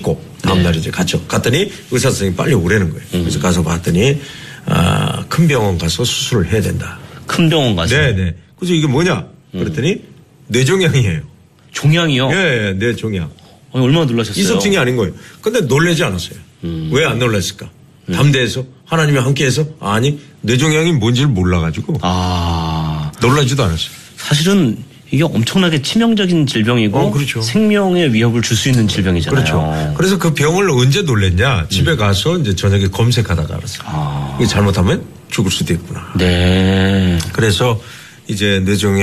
씻고 다음날 이제 갔더니 의사 선생님이 빨리 오라는 거예요. 그래서 가서 봤더니 큰 병원 가서 수술을 해야 된다. 큰 병원 가서? 네네. 그래서 이게 뭐냐? 그랬더니 뇌종양이에요. 종양이요? 예, 뇌종양. 얼마나 놀라셨어요? 이석증이 아닌 거예요. 근데 놀라지 않았어요. 왜 안 놀랐을까? 담대해서 하나님이 함께해서 아니 뇌종양이 뭔지를 몰라가지고 놀라지도 않았어요. 사실은 이게 엄청나게 치명적인 질병이고 그렇죠. 생명의 위협을 줄 수 있는 질병이잖아요. 그렇죠. 그래서 그 병을 언제 놀랬냐? 집에 가서 이제 저녁에 검색하다가 알았어요. 이게 잘못하면 죽을 수도 있구나. 네. 그래서 이제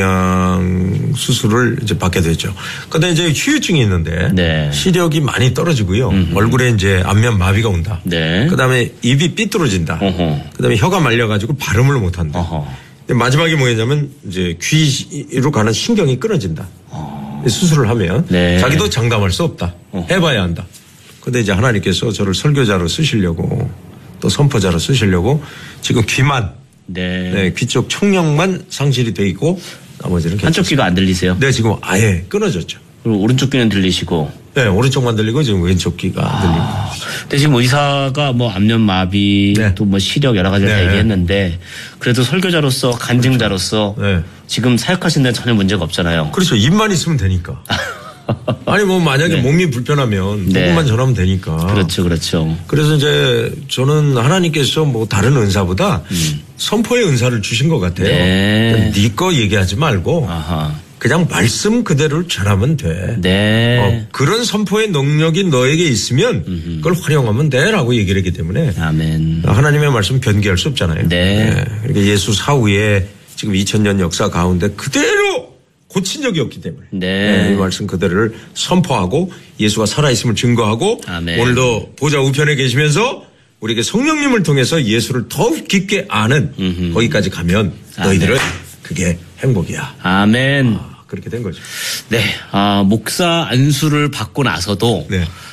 뇌종양 수술을 이제 받게 되죠. 근데 이제 후유증이 있는데 네. 시력이 많이 떨어지고요. 얼굴에 이제 안면 마비가 온다. 네. 그다음에 입이 삐뚤어진다. 그다음에 혀가 말려가지고 발음을 못한다. 근데 마지막에 뭐였냐면 이제 귀로 가는 신경이 끊어진다. 수술을 하면 네. 자기도 장담할 수 없다. 해봐야 한다. 근데 이제 하나님께서 저를 설교자로 쓰시려고 또 선포자로 쓰시려고 지금 귀만 네, 귀 쪽 청력만 상실이 돼 있고 나머지는 한쪽 귀가 안 들리세요? 네, 지금 아예 끊어졌죠. 그리고 오른쪽 귀는 들리시고. 네, 오른쪽만 들리고 지금 왼쪽 귀가 안 들리고. 근데 지금 의사가 뭐 안면 마비 네. 또 뭐 시력 여러 가지를 다 얘기했는데 그래도 설교자로서 간증자로서 지금 사역하신 데는 전혀 문제가 없잖아요. 그렇죠. 입만 있으면 되니까. 아니 뭐 만약에 몸이 불편하면 누구만 전하면 되니까. 그렇죠, 그렇죠. 그래서 이제 저는 하나님께서 뭐 다른 은사보다 선포의 은사를 주신 것 같아요. 네 거 얘기하지 말고 그냥 말씀 그대로를 전하면 돼. 네. 그런 선포의 능력이 너에게 있으면 그걸 활용하면 돼라고 얘기를 했기 때문에. 아멘. 하나님의 말씀 변개할 수 없잖아요. 네. 그러니까 예수 사후에 지금 2000년 역사 가운데 그대로 고친 적이 없기 때문에 이 말씀 그대로를 선포하고 예수가 살아있음을 증거하고 아멘. 오늘도 보좌 우편에 계시면서 우리에게 성령님을 통해서 예수를 더욱 깊게 아는 거기까지 가면 너희들은 그게 행복이야. 아멘. 그렇게 된 거죠. 네. 목사 안수를 받고 나서도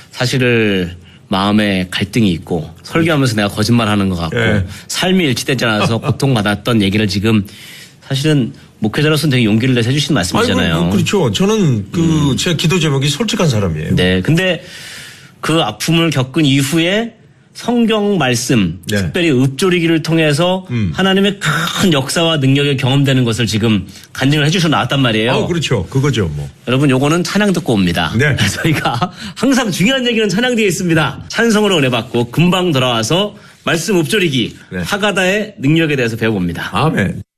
사실은 마음에 갈등이 있고 설교하면서 내가 거짓말하는 것 같고 삶이 일치되지 않아서 고통받았던 얘기를 지금 사실은 목회자로서는 되게 용기를 내서 해주신 말씀이잖아요. 아이고, 그렇죠. 저는 제 기도 제목이 솔직한 사람이에요. 네. 근데 그 아픔을 겪은 이후에 성경 말씀, 특별히 읊조리기를 통해서 하나님의 큰 역사와 능력이 경험되는 것을 지금 간증을 해주셔서 나왔단 말이에요. 그렇죠. 그거죠, 뭐. 여러분, 요거는 찬양 듣고 옵니다. 네. 저희가 항상 중요한 얘기는 찬양 뒤에 있습니다. 찬송으로 은혜 받고 금방 돌아와서 말씀 읊조리기 하가다의 능력에 대해서 배워봅니다. 아멘.